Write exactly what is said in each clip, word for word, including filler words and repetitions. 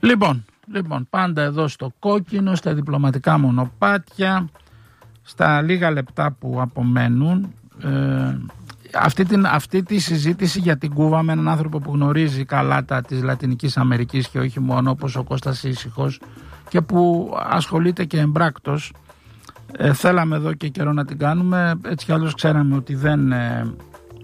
Λοιπόν, λοιπόν, πάντα εδώ στο κόκκινο, στα διπλωματικά μονοπάτια, στα λίγα λεπτά που απομένουν, ε, αυτή, την, αυτή τη συζήτηση για την Κούβα με έναν άνθρωπο που γνωρίζει καλά τα της Λατινικής Αμερικής και όχι μόνο, όπως ο Κώστας Ήσυχος, και που ασχολείται και εμπράκτος, ε, θέλαμε εδώ και καιρό να την κάνουμε. Έτσι κι άλλως ξέραμε ότι δεν ε,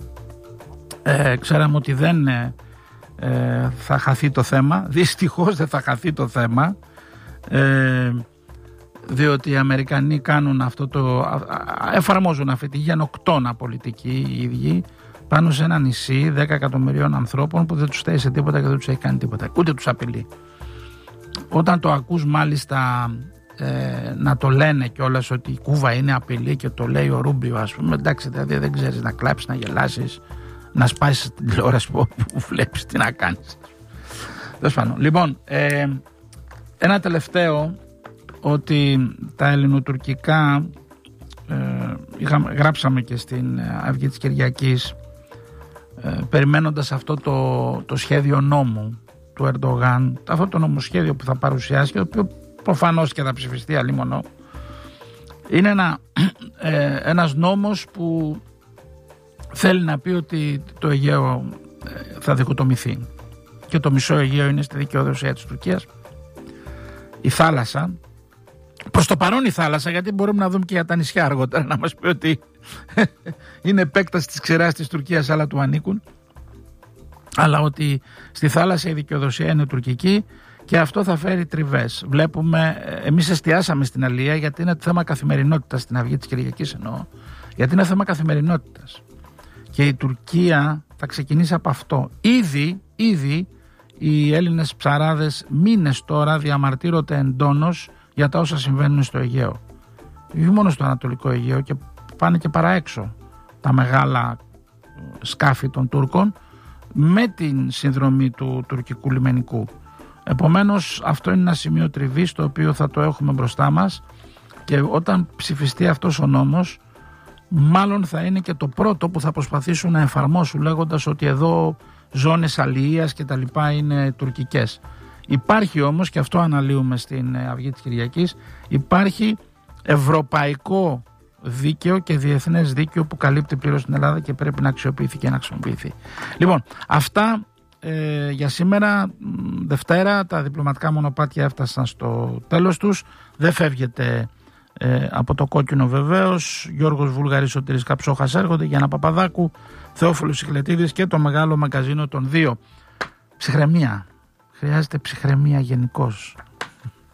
ε, ξέραμε ότι δεν ε, ε, θα χαθεί το θέμα. Δυστυχώς δεν θα χαθεί το θέμα, ε, διότι οι Αμερικανοί κάνουν αυτό το, εφαρμόζουν αυτή τη γενοκτώνα πολιτική οι ίδιοι πάνω σε ένα νησί δέκα εκατομμυρίων ανθρώπων που δεν τους στέει σε τίποτα και δεν τους έχει κάνει τίποτα, ούτε τους απειλεί. Όταν το ακούς μάλιστα ε, να το λένε κιόλας ότι η Κούβα είναι απειλή και το λέει ο Ρούμπιο, ας πούμε, εντάξει, δηλαδή δεν ξέρεις να κλάψεις, να γελάσεις, να σπάσεις την τηλεόραση που, που βλέπεις, τι να κάνεις. Λοιπόν, ε, ένα τελευταίο, ότι τα ελληνοτουρκικά, ε, είχαμε, γράψαμε και στην Αυγή της Κυριακής, ε, περιμένοντας αυτό το, το σχέδιο νόμου του Ερντογάν, αυτό το νομοσχέδιο που θα παρουσιάσει και το οποίο προφανώς και θα ψηφιστεί αλίμονο, είναι ένα, ε, ένας νόμος που θέλει να πει ότι το Αιγαίο ε, θα διχοτομηθεί και το μισό Αιγαίο είναι στη δικαιοδοσία της Τουρκίας, η θάλασσα. Προς το παρόν η θάλασσα, γιατί μπορούμε να δούμε και για τα νησιά αργότερα να μας πει ότι είναι επέκταση της ξεράς της Τουρκίας αλλά του ανήκουν, αλλά ότι στη θάλασσα η δικαιοδοσία είναι τουρκική και αυτό θα φέρει τριβές. Βλέπουμε, εμείς εστιάσαμε στην αλία γιατί είναι θέμα καθημερινότητας, στην Αυγή της Κυριακής εννοώ, γιατί είναι θέμα καθημερινότητας και η Τουρκία θα ξεκινήσει από αυτό. Ήδη, ήδη οι Έλληνες ψαράδες μήνες τώρα διαμαρτύρονται εντόνως για τα όσα συμβαίνουν στο Αιγαίο. Όχι μόνο στο Ανατολικό Αιγαίο, και πάνε και παραέξω τα μεγάλα σκάφη των Τούρκων με την συνδρομή του τουρκικού λιμενικού. Επομένως αυτό είναι ένα σημείο τριβής το οποίο θα το έχουμε μπροστά μας και όταν ψηφιστεί αυτός ο νόμος μάλλον θα είναι και το πρώτο που θα προσπαθήσουν να εφαρμόσουν λέγοντας ότι εδώ ζώνες αλληλείας και τα λοιπά είναι τουρκικές. Υπάρχει όμως, και αυτό αναλύουμε στην Αυγή της Κυριακής, υπάρχει ευρωπαϊκό δίκαιο και διεθνές δίκαιο που καλύπτει πλήρως την Ελλάδα και πρέπει να αξιοποιηθεί και να χρησιμοποιηθεί. Λοιπόν, αυτά ε, για σήμερα. Δευτέρα τα διπλωματικά μονοπάτια έφτασαν στο τέλος τους. Δεν φεύγετε ε, από το κόκκινο βεβαίως. Γιώργος Βουλγαρής, Σωτήρης Καψόχας έρχονται, Γιάννα Παπαδάκου, Θεόφιλος Σιχλετίδης και το μεγάλο μαγκαζίνο των δύο. Ψυχραιμία. Χρειάζεται ψυχραιμία γενικώς.